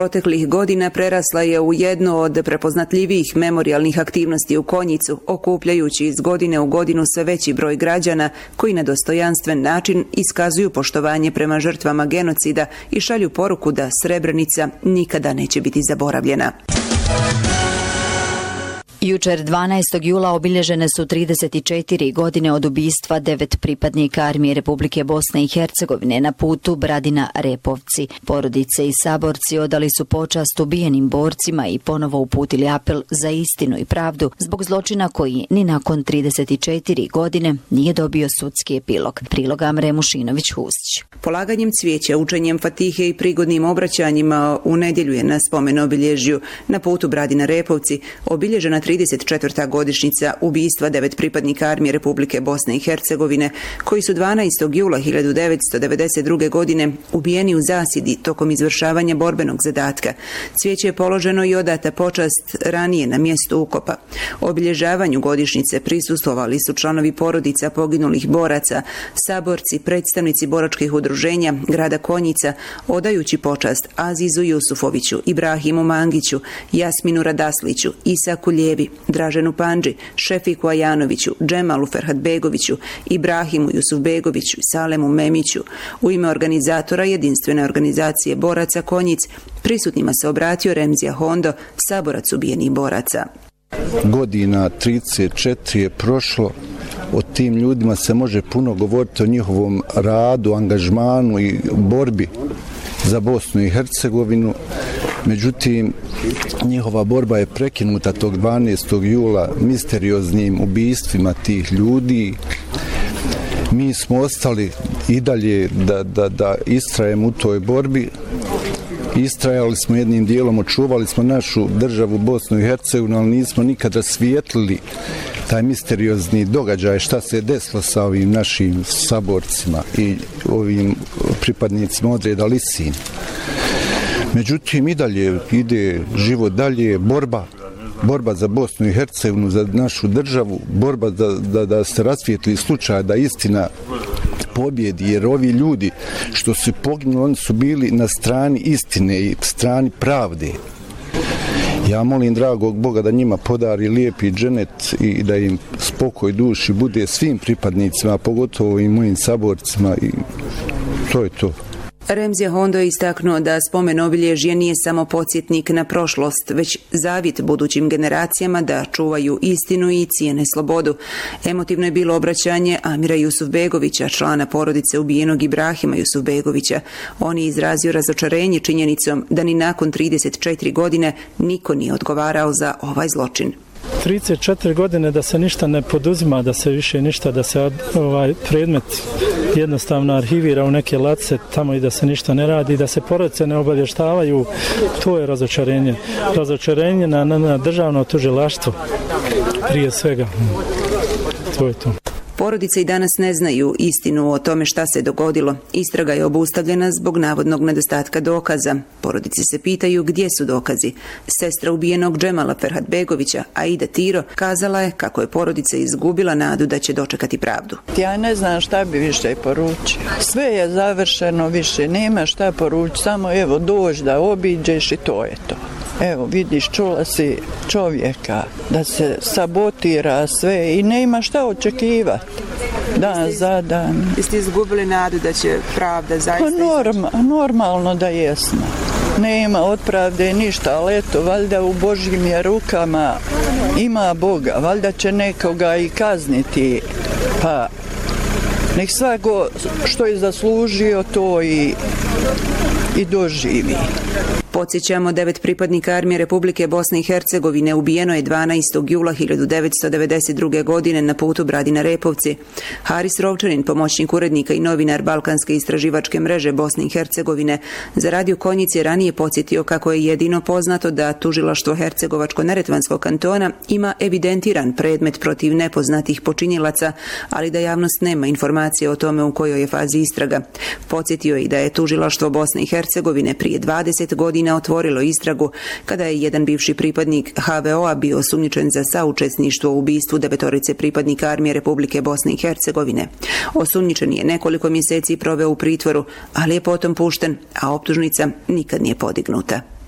Proteklih godina prerasla je u jedno od prepoznatljivijih memorijalnih aktivnosti u Konjicu, okupljajući iz godine u godinu sve veći broj građana koji na dostojanstven način iskazuju poštovanje prema žrtvama genocida i šalju poruku da Srebrenica nikada neće biti zaboravljena. Jučer 12. jula obilježene su 34 godine od ubistva 9 pripadnika Armije Republike Bosne i Hercegovine na putu Bradina-Repovci. Porodice i saborci odali su počast ubijenim borcima i ponovo uputili apel za istinu i pravdu zbog zločina koji ni nakon 34 godine nije dobio sudski epilog. Prilog Amre Mušinović-Husić. Polaganjem cvijeća, učenjem Fatihe i prigodnim obraćanjima u nedjelju je na spomen obilježju na putu Bradina-Repovci obilježena 34. godišnjica ubijstva 9 pripadnika Armije Republike Bosne i Hercegovine, koji su 12. jula 1992. godine ubijeni u zasjedi tokom izvršavanja borbenog zadatka. Cvijeće je položeno i odata počast ranije na mjestu ukopa. Obilježavanju godišnjice prisustvovali su članovi porodica poginulih boraca, saborci, predstavnici boračkih udruženja grada Konjica, odajući počast Azizu Jusufoviću, Ibrahimu Mangiću, Jasminu Radasliću, Isaku Ljevi, Draženu Pandži, Šefiku Ajanoviću, Džemalu Ferhatbegoviću, Ibrahimu Jusufbegoviću i Salemu Memiću. U ime organizatora jedinstvene organizacije boraca Konjic prisutnima se obratio Remzija Hondo, saborac ubijenih boraca. Godina 34 je prošlo, o tim ljudima se može puno govoriti o njihovom radu, angažmanu i borbi za Bosnu i Hercegovinu. Međutim, njihova borba je prekinuta tog 12. jula misterioznim ubistvima tih ljudi. Mi smo ostali i dalje da istrajemo u toj borbi. Istrajali smo jednim dijelom, očuvali smo našu državu Bosnu i Hercegovinu, ali nismo nikad rasvijetlili taj misteriozni događaj šta se je desilo sa ovim našim saborcima i ovim pripadnicima odreda Lisin. Međutim, i dalje ide život dalje, borba za Bosnu i Hercegovinu, za našu državu, borba da se rasvijetli slučaj, da istina pobjedi, jer ovi ljudi što su poginuli, oni su bili na strani istine i strani pravde. Ja molim dragog Boga da njima podari lijepi dženet i da im spokoj duši bude svim pripadnicima, pogotovo i mojim saborcima, i to je to. Remzija Hondo je istaknuo da spomen obilježje nije samo podsjetnik na prošlost, već zavjet budućim generacijama da čuvaju istinu i cijene slobodu. Emotivno je bilo obraćanje Amira Jusufbegovića, člana porodice ubijenog Ibrahima Jusufbegovića. On je izrazio razočarenje činjenicom da ni nakon 34 godine niko nije odgovarao za ovaj zločin. 34 godine da se ništa ne poduzima, da se više ništa, da se predmet jednostavno arhivira u neke ladice tamo i da se ništa ne radi, da se porodice ne obavještavaju, to je razočarenje. Razočarenje na državno tužilaštvo prije svega. To je to. Porodice i danas ne znaju istinu o tome šta se dogodilo. Istraga je obustavljena zbog navodnog nedostatka dokaza. Porodice se pitaju gdje su dokazi. Sestra ubijenog Džemala Ferhatbegovića, Aida Tiro, kazala je kako je porodica izgubila nadu da će dočekati pravdu. Ja ne znam šta bi više poručio. Sve je završeno, više nema šta poručiti, samo evo dođi da obiđeš i to je to. Evo vidiš, čula si čovjeka da se sabotira sve i nema šta očekivati. Dan za dan. Jeste izgubili nadu da će pravda zaista normalno da jesmo. Nema od pravde ništa, ali eto, valjda u Božjim je rukama, ima Boga, valjda će nekoga i kazniti, pa nek svako što je zaslužio to i doživi. Podsjećamo, 9 pripadnika Armije Republike Bosne i Hercegovine ubijeno je 12. jula 1992. godine na putu Bradina-Repovci. Haris Rovčanin, pomoćnik urednika i novinar Balkanske istraživačke mreže Bosne i Hercegovine, za Radio Konjic je ranije podsjetio kako je jedino poznato da tužilaštvo Hercegovačko-neretvanskog kantona ima evidentiran predmet protiv nepoznatih počinjilaca, ali da javnost nema informacije o tome u kojoj je fazi istraga. Podsjetio je i da je tužilaštvo Bosne i Hercegovine prije 20 godina otvorilo istragu kada je jedan bivši pripadnik HVO-a bio osumnjičen za saučesništvo u ubistvu 9 pripadnika Armije Republike Bosne i Hercegovine. Osumnjičen je nekoliko mjeseci proveo u pritvoru, ali je potom pušten, a optužnica nikad nije podignuta.